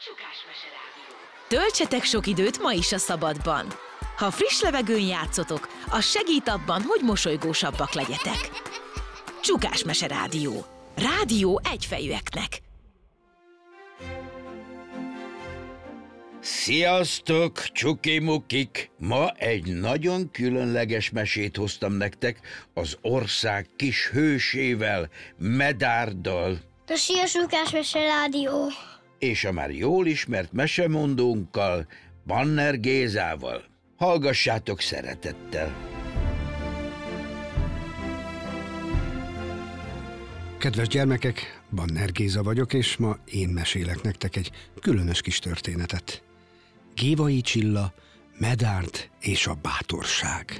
Csukásmese Rádió. Töltsetek sok időt ma is a szabadban. Ha friss levegőn játszotok, az segít abban, hogy mosolygósabbak legyetek. Csukásmese Rádió. Rádió egyfejűeknek. Sziasztok, csukimukik! Ma egy nagyon különleges mesét hoztam nektek az ország kis hősével, Medárddal. A Csukásmese Rádió. És a már jól ismert mesemondónkkal, Banner Gézával. Hallgassátok szeretettel! Kedves gyermekek, Banner Géza vagyok, és ma én mesélek nektek egy különös kis történetet. Gévai Csilla, Medárd és a bátorság.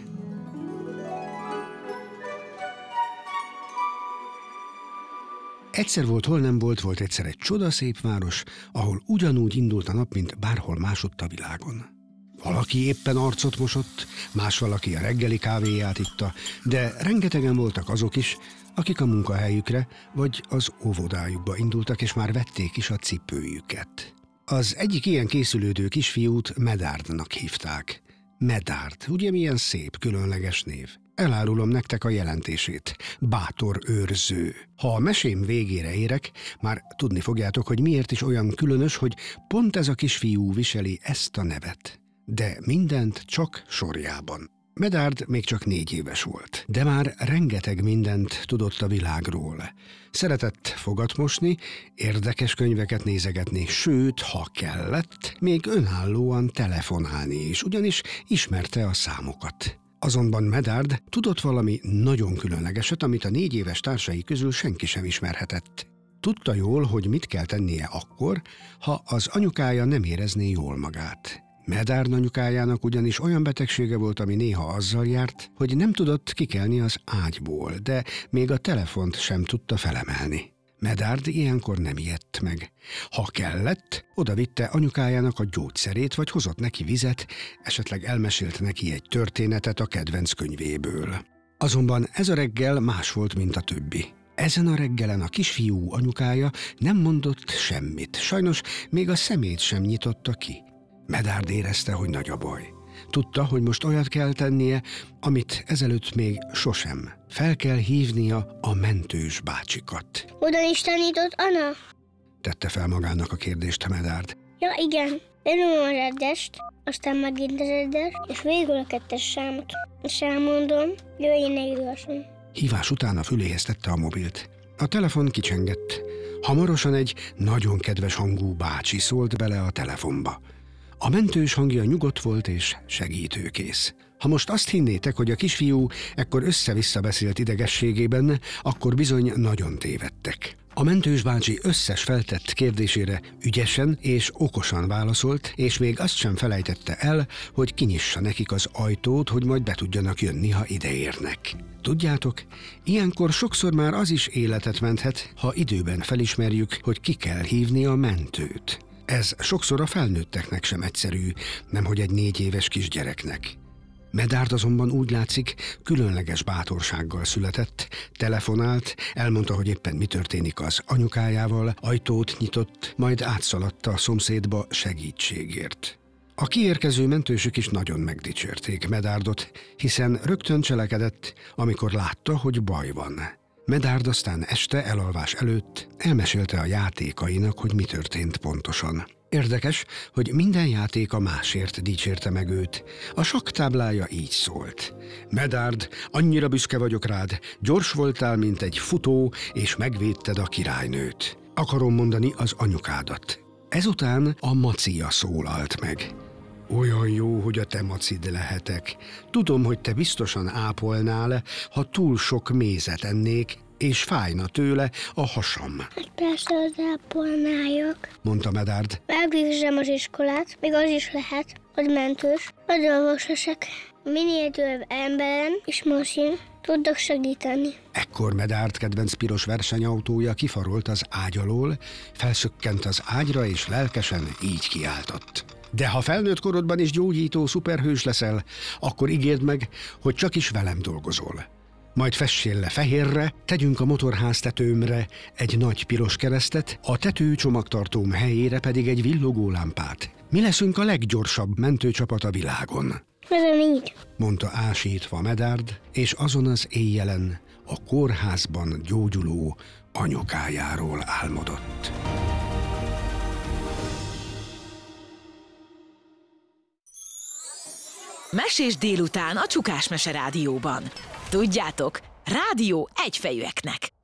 Egyszer volt, hol nem volt, volt egyszer egy csodaszép város, ahol ugyanúgy indult a nap, mint bárhol másutt a világon. Valaki éppen arcot mosott, más valaki a reggeli kávéját itta, de rengetegen voltak azok is, akik a munkahelyükre vagy az óvodájukba indultak, és már vették is a cipőjüket. Az egyik ilyen készülődő kisfiút Medárdnak hívták. Medárd, ugye milyen szép, különleges név? Elárulom nektek a jelentését. Bátor őrző. Ha a mesém végére érek, már tudni fogjátok, hogy miért is olyan különös, hogy pont ez a kisfiú viseli ezt a nevet. De mindent csak sorjában. Medárd még csak 4 éves volt, de már rengeteg mindent tudott a világról. Szeretett fogat mosni, érdekes könyveket nézegetni, sőt, ha kellett, még önállóan telefonálni is, ugyanis ismerte a számokat. Azonban Medárd tudott valami nagyon különlegeset, amit a 4 éves társai közül senki sem ismerhetett. Tudta jól, hogy mit kell tennie akkor, ha az anyukája nem érezné jól magát. Medárd anyukájának ugyanis olyan betegsége volt, ami néha azzal járt, hogy nem tudott kikelni az ágyból, de még a telefont sem tudta felemelni. Medárd ilyenkor nem ijedt meg. Ha kellett, odavitte anyukájának a gyógyszerét, vagy hozott neki vizet, esetleg elmesélt neki egy történetet a kedvenc könyvéből. Azonban ez a reggel más volt, mint a többi. Ezen a reggelen a kisfiú anyukája nem mondott semmit, sajnos még a szemét sem nyitotta ki. Medárd érezte, hogy nagy a baj. Tudta, hogy most olyat kell tennie, amit ezelőtt még sosem. Fel kell hívnia a mentős bácsikat. Oda is tanított Anna? Tette fel magának a kérdést Medárd. Ja, igen. Elmondom a reddest, aztán megint a reddes, és végül a 2-es számot. És elmondom, jöjjön egy gyorsan. Hívás után a füléhez tette a mobilt. A telefon kicsengett. Hamarosan egy nagyon kedves hangú bácsi szólt bele a telefonba. A mentős hangja nyugodt volt és segítőkész. Ha most azt hinnétek, hogy a kisfiú ekkor össze-vissza beszélt idegességében, akkor bizony nagyon tévedtek. A mentős bácsi összes feltett kérdésére ügyesen és okosan válaszolt, és még azt sem felejtette el, hogy kinyissa nekik az ajtót, hogy majd be tudjanak jönni, ha ideérnek. Tudjátok, ilyenkor sokszor már az is életet menthet, ha időben felismerjük, hogy ki kell hívni a mentőt. Ez sokszor a felnőtteknek sem egyszerű, nemhogy egy 4 éves kisgyereknek. Medárd azonban úgy látszik, különleges bátorsággal született, telefonált, elmondta, hogy éppen mi történik az anyukájával, ajtót nyitott, majd átszaladta a szomszédba segítségért. A kiérkező mentősök is nagyon megdicsérték Medárdot, hiszen rögtön cselekedett, amikor látta, hogy baj van. Medárd aztán este elalvás előtt elmesélte a játékainak, hogy mi történt pontosan. Érdekes, hogy minden játéka másért dicsérte meg őt. A sakktáblája így szólt. Medárd, annyira büszke vagyok rád, gyors voltál, mint egy futó, és megvédted a királynőt. Akarom mondani az anyukádat. Ezután a macia szólalt meg. Olyan jó, hogy a te macid lehetek. Tudom, hogy te biztosan ápolnál, ha túl sok mézet ennék, és fájna tőle a hasam. Hát persze, az ápolnájak. Mondta Medárd. Megvégzem az iskolát, még az is lehet, hogy mentős, vagy orvososek. Minél több emberen és masin tudok segíteni. Ekkor Medárd kedvenc piros versenyautója kifarolt az ágy alól, felszökkent az ágyra, és lelkesen így kiáltott. De ha felnőtt korodban is gyógyító szuperhős leszel, akkor ígérd meg, hogy csak is velem dolgozol. majd fessél le fehérre, tegyünk a motorháztetőmre egy nagy piros keresztet, a tető csomagtartóm helyére pedig egy villogó lámpát. Mi leszünk a leggyorsabb mentőcsapat a világon, Remény. mondta ásítva Medard, és azon az éjjelen a kórházban gyógyuló anyukájáról álmodott. Mesés délután a Csukás Mese Rádióban. Tudjátok, rádió egyfejűeknek.